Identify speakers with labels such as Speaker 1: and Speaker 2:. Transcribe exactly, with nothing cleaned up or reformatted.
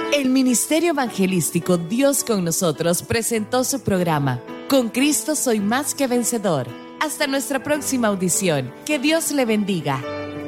Speaker 1: El Ministerio Evangelístico Dios con Nosotros presentó su programa Con Cristo soy más que vencedor. Hasta nuestra próxima audición. Que Dios le bendiga.